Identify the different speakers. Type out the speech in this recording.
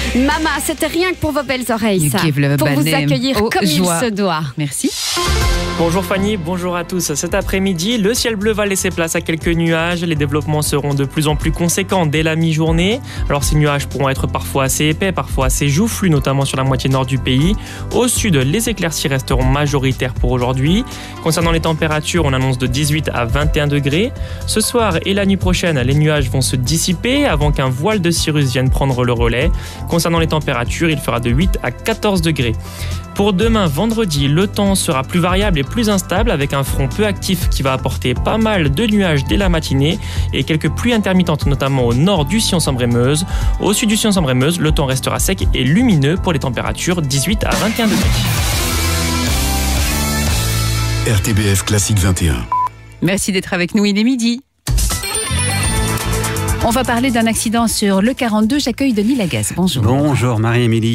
Speaker 1: Maman, c'était rien que pour vos belles oreilles, ça. Pour vous
Speaker 2: Balem.
Speaker 1: accueillir comme
Speaker 2: joie.
Speaker 1: il se doit.
Speaker 2: Merci.
Speaker 3: Bonjour Fanny, bonjour à tous. Cet après-midi, le ciel bleu va laisser place à quelques nuages. Les développements seront de plus en plus conséquents dès la mi-journée. Alors ces nuages pourront être parfois assez épais, parfois assez joufflus, notamment sur la moitié nord du pays. Au sud, les éclaircies resteront majoritaires pour aujourd'hui. Concernant les températures, on annonce de 18 à 21 degrés. Ce soir et la nuit prochaine, les nuages vont se dissiper avant qu'un voile de cirrus vienne prendre le relais. Concernant les températures, il fera de 8 à 14 degrés. Pour demain, vendredi, le temps sera plus variable et plus instable avec un front peu actif qui va apporter pas mal de nuages dès la matinée et quelques pluies intermittentes, notamment au nord du Sion-Sambre-et-Meuse. Au sud du Sion-Sambre-et-Meuse, le temps restera sec et lumineux pour les températures 18 à 21 degrés.
Speaker 4: RTBF Classique 21.
Speaker 2: Merci d'être avec nous, il est midi. On va parler d'un accident sur le 42. J'accueille Denis Lagasse. Bonjour.
Speaker 5: Bonjour Marie-Émilie.